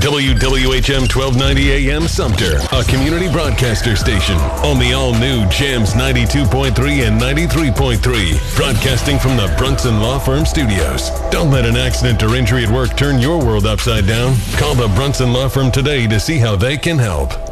WWHM 1290 AM Sumter, a community broadcaster station on the all-new Jams 92.3 and 93.3, broadcasting from the Brunson Law Firm Studios. Don't let an accident or injury at work turn your world upside down. Call the Brunson Law Firm today to see how they can help.